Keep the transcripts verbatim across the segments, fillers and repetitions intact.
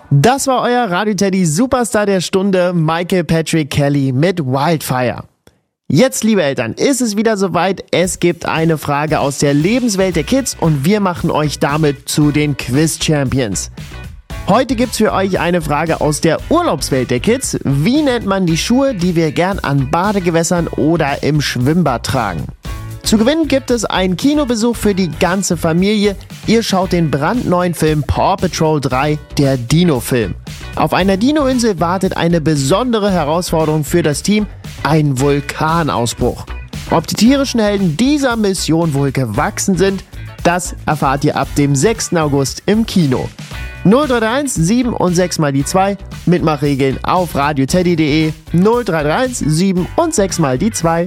Das war euer Radio-Teddy Superstar der Stunde, Michael Patrick Kelly mit Wildfire. Jetzt, liebe Eltern, ist es wieder soweit. Es gibt eine Frage aus der Lebenswelt der Kids und wir machen euch damit zu den Quiz-Champions. Heute gibt's für euch eine Frage aus der Urlaubswelt der Kids. Wie nennt man die Schuhe, die wir gern an Badegewässern oder im Schwimmbad tragen? Zu gewinnen gibt es einen Kinobesuch für die ganze Familie. Ihr schaut den brandneuen Film Paw Patrol drei, der Dino-Film. Auf einer Dino-Insel wartet eine besondere Herausforderung für das Team, ein Vulkanausbruch. Ob die tierischen Helden dieser Mission wohl gewachsen sind, das erfahrt ihr ab dem sechsten August im Kino. null drei drei eins sieben und sechs mal die zwei, Mitmachregeln auf radioteddy punkt de, null drei drei eins sieben und sechs mal die zwei.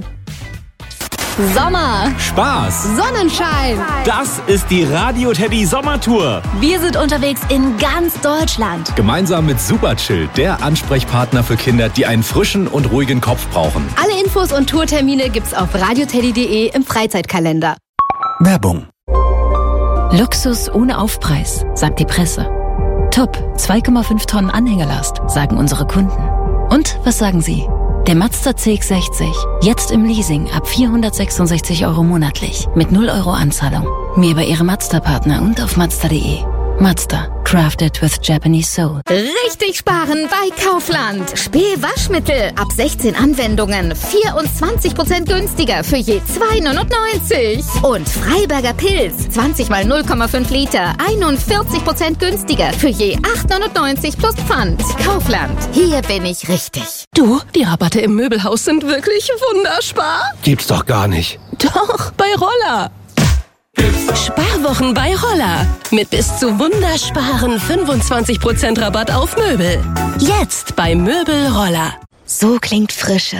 Sommer, Spaß, Sonnenschein. Das ist die Radio-Teddy Sommertour. Wir sind unterwegs in ganz Deutschland. Gemeinsam mit Superchill, der Ansprechpartner für Kinder, die einen frischen und ruhigen Kopf brauchen. Alle Infos und Tourtermine gibt's auf radioteddy punkt de im Freizeitkalender. Werbung. Luxus ohne Aufpreis, sagt die Presse. Top, zwei Komma fünf Tonnen Anhängerlast, sagen unsere Kunden. Und was sagen Sie? Der Mazda C X sechzig, jetzt im Leasing ab vierhundertsechsundsechzig Euro monatlich, mit null Euro Anzahlung. Mehr bei Ihrem Mazda-Partner und auf mazda punkt de. Mazda, crafted with Japanese soul. Richtig sparen bei Kaufland. Spee-Waschmittel ab sechzehn Anwendungen, vierundzwanzig Prozent günstiger für je zwei neunundneunzig. Und Freiberger Pilz, zwanzig mal null Komma fünf Liter, einundvierzig Prozent günstiger für je acht neunundneunzig plus Pfand. Kaufland, hier bin ich richtig. Du, die Rabatte im Möbelhaus sind wirklich wunderspar. Gibt's doch gar nicht. Doch, bei Roller. Sparwochen bei Roller. Mit bis zu wundersparen fünfundzwanzig Prozent Rabatt auf Möbel. Jetzt bei Möbel Roller. So klingt Frische.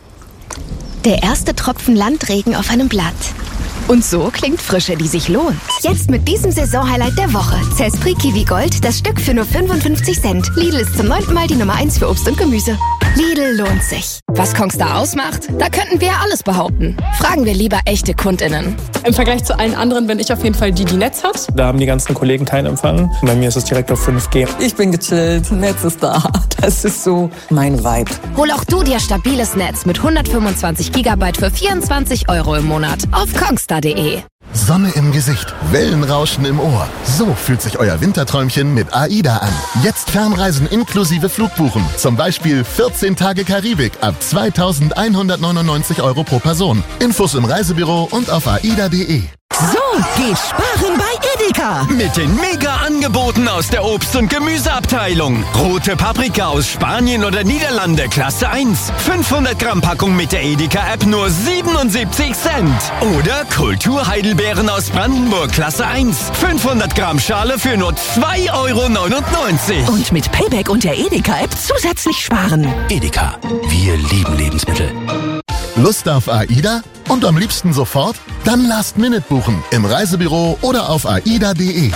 Der erste Tropfen Landregen auf einem Blatt. Und so klingt Frische, die sich lohnt. Jetzt mit diesem Saisonhighlight der Woche. Cespri Kiwi Gold, das Stück für nur fünfundfünfzig Cent. Lidl ist zum neunten Mal die Nummer eins für Obst und Gemüse. Lidl lohnt sich. Was Kongstar ausmacht? Da könnten wir alles behaupten. Fragen wir lieber echte KundInnen. Im Vergleich zu allen anderen bin ich auf jeden Fall die, die Netz hat. Da haben die ganzen Kollegen keinen Empfang. Bei mir ist es direkt auf fünf G. Ich bin gechillt, Netz ist da. Das ist so mein Vibe. Hol auch du dir stabiles Netz mit hundertfünfundzwanzig Gigabyte für vierundzwanzig Euro im Monat auf kongstar punkt de. Sonne im Gesicht, Wellenrauschen im Ohr. So fühlt sich euer Winterträumchen mit AIDA an. Jetzt Fernreisen inklusive Flugbuchen. Zum Beispiel vierzehn Tage Karibik ab zweitausendeinhundertneunundneunzig Euro pro Person. Infos im Reisebüro und auf aida punkt de. So geht sparen bei Edeka. Mit den Mega-Angeboten aus der Obst- und Gemüseabteilung. Rote Paprika aus Spanien oder Niederlande, Klasse eins. fünfhundert Gramm Packung mit der Edeka-App nur siebenundsiebzig Cent. Oder Kultur-Heidelbeeren aus Brandenburg, Klasse eins. fünfhundert Gramm Schale für nur zwei Euro neunundneunzig. Und mit Payback und der Edeka-App zusätzlich sparen. Edeka, wir lieben Lebensmittel. Lust auf AIDA? Und am liebsten sofort? Dann Last Minute buchen im Reisebüro oder auf aida punkt de.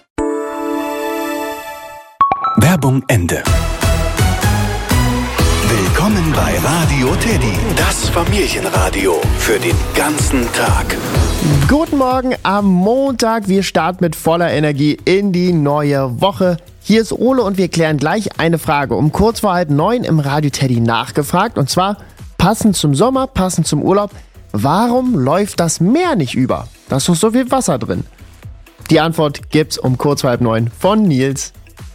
Werbung Ende. Willkommen bei Radio Teddy, das Familienradio für den ganzen Tag. Guten Morgen am Montag. Wir starten mit voller Energie in die neue Woche. Hier ist Ole und wir klären gleich eine Frage um kurz vor halb neun im Radio Teddy nachgefragt. Und zwar passend zum Sommer, passend zum Urlaub. Warum läuft das Meer nicht über? Da ist doch so viel Wasser drin. Die Antwort gibt's um kurz vor halb neun von Nils.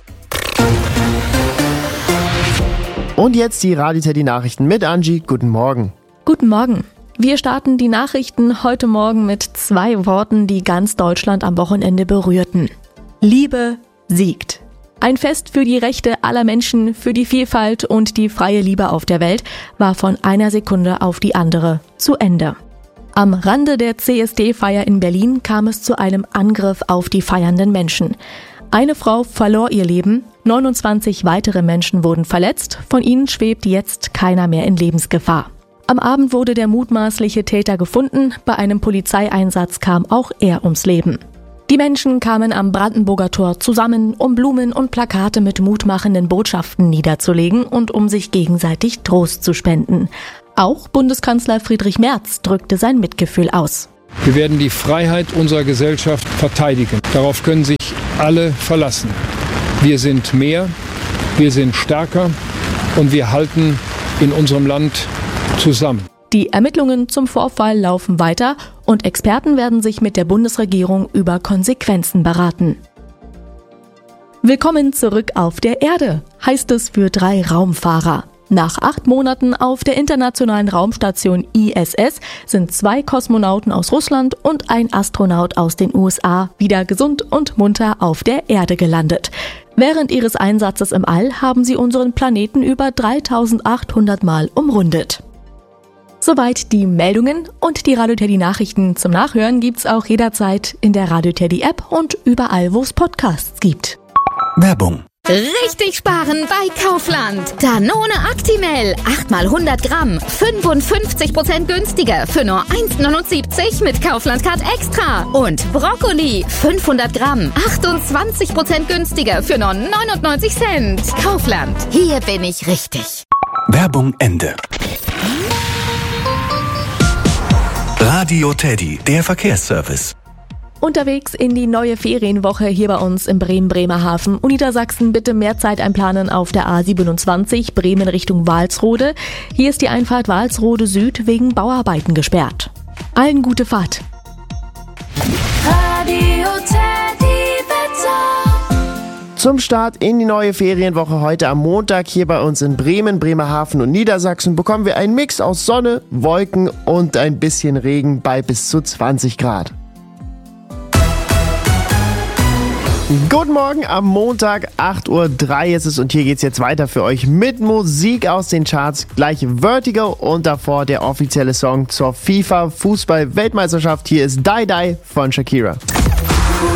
Und jetzt die Radio Teddy Nachrichten mit Angie. Guten Morgen. Guten Morgen. Wir starten die Nachrichten heute Morgen mit zwei Worten, die ganz Deutschland am Wochenende berührten. Liebe siegt. Ein Fest für die Rechte aller Menschen, für die Vielfalt und die freie Liebe auf der Welt war von einer Sekunde auf die andere zu Ende. Am Rande der C S D-Feier in Berlin kam es zu einem Angriff auf die feiernden Menschen. Eine Frau verlor ihr Leben, neunundzwanzig weitere Menschen wurden verletzt, von ihnen schwebt jetzt keiner mehr in Lebensgefahr. Am Abend wurde der mutmaßliche Täter gefunden, bei einem Polizeieinsatz kam auch er ums Leben. Die Menschen kamen am Brandenburger Tor zusammen, um Blumen und Plakate mit mutmachenden Botschaften niederzulegen und um sich gegenseitig Trost zu spenden. Auch Bundeskanzler Friedrich Merz drückte sein Mitgefühl aus. Wir werden die Freiheit unserer Gesellschaft verteidigen. Darauf können sich alle verlassen. Wir sind mehr, wir sind stärker und wir halten in unserem Land zusammen. Die Ermittlungen zum Vorfall laufen weiter und Experten werden sich mit der Bundesregierung über Konsequenzen beraten. Willkommen zurück auf der Erde, heißt es für drei Raumfahrer. Nach acht Monaten auf der internationalen Raumstation I S S sind zwei Kosmonauten aus Russland und ein Astronaut aus den U S A wieder gesund und munter auf der Erde gelandet. Während ihres Einsatzes im All haben sie unseren Planeten über dreitausendachthundert Mal umrundet. Soweit die Meldungen und die Radio Teddy Nachrichten zum Nachhören gibt's auch jederzeit in der Radio Teddy App und überall, wo es Podcasts gibt. Werbung. Richtig sparen bei Kaufland. Danone Actimel. acht mal hundert Gramm. fünfundfünfzig Prozent günstiger für nur eins neunundsiebzig mit Kaufland Card Extra. Und Brokkoli. fünfhundert Gramm. achtundzwanzig Prozent günstiger für nur neunundneunzig Cent. Kaufland. Hier bin ich richtig. Werbung Ende. Radio Teddy, der Verkehrsservice. Unterwegs in die neue Ferienwoche hier bei uns in Bremen-Bremerhaven und Niedersachsen bitte mehr Zeit einplanen auf der A siebenundzwanzig Bremen Richtung Walsrode. Hier ist die Einfahrt Walsrode Süd wegen Bauarbeiten gesperrt. Allen gute Fahrt. Radio Teddy Wetter. Zum Start in die neue Ferienwoche heute am Montag hier bei uns in Bremen, Bremerhaven und Niedersachsen bekommen wir einen Mix aus Sonne, Wolken und ein bisschen Regen bei bis zu zwanzig Grad. Guten Morgen am Montag, acht Uhr drei ist es und hier geht's jetzt weiter für euch mit Musik aus den Charts. Gleich Vertigo und davor der offizielle Song zur FIFA-Fußball-Weltmeisterschaft. Hier ist Die Die von Shakira.